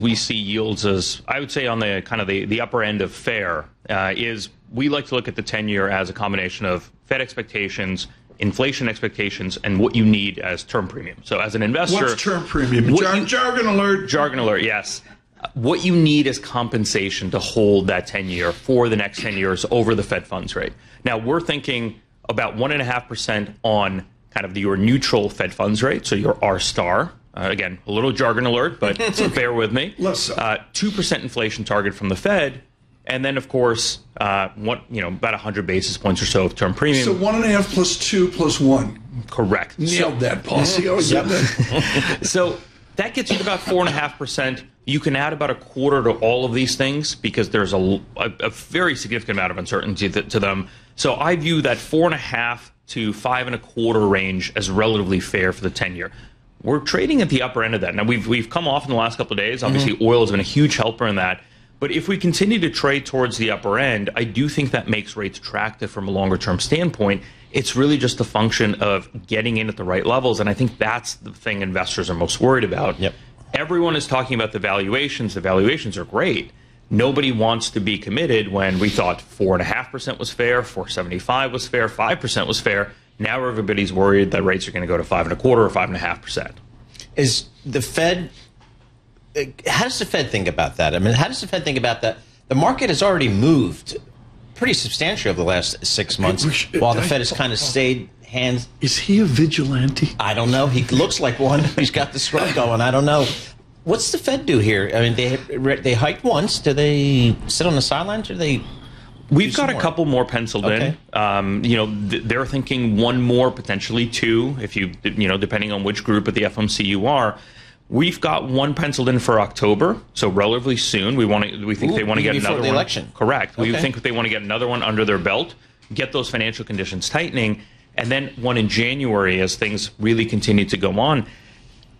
we see yields as, I would say, on the kind of the upper end of fair, is we like to look at the 10-year as a combination of Fed expectations, inflation expectations, and what you need as term premium. So as an investor... What's term premium? Jargon alert. Jargon alert, yes. What you need is compensation to hold that 10-year for the next 10 years over the Fed funds rate. Now, we're thinking about 1.5% on kind of your neutral Fed funds rate, so your R star. Again, a little jargon alert, but bear with me. 2% inflation target from the Fed, and then, of course, about 100 basis points or so of term premium. So 1.5 plus 2 plus 1. Correct. Nailed that, Posse. So that gets you to about 4.5%. You can add about a quarter to all of these things because there's a very significant amount of uncertainty to them. So I view that 4.5 to 5.25 range as relatively fair for the 10-year. We're trading at the upper end of that. Now, we've come off in the last couple of days. Obviously, oil has been a huge helper in that. But if we continue to trade towards the upper end, I do think that makes rates attractive from a longer-term standpoint. It's really just a function of getting in at the right levels, and I think that's the thing investors are most worried about. Yep. Everyone is talking about the valuations. The valuations are great. Nobody wants to be committed when we thought 4.5% was fair, 4.75 was fair, 5% was fair. Now everybody's worried that rates are going to go to 5.25 or 5.5%. Is the Fed? How does the Fed think about that? I mean, how does the Fed think about that? The market has already moved pretty substantially over the last 6 months, while the Fed has kind of stayed hands. Is he a vigilante? I don't know. He looks like one. He's got the scrub going. I don't know. What's the Fed do here? I mean, they hiked once. Do they sit on the sidelines, or do they? We've got a couple more penciled in. They're thinking one more, potentially two, if depending on which group at the FOMC you are. We've got one penciled in for October, so relatively soon. We think they want to get another one. Before the election. Correct. Okay. We think they want to get another one under their belt, get those financial conditions tightening, and then one in January as things really continue to go on.